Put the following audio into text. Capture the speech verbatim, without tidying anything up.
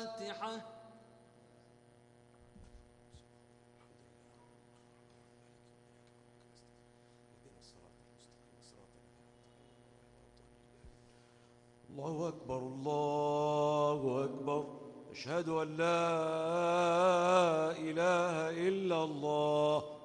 الفاتحة. الله أكبر الله أكبر، أشهد أن لا إله إلا الله.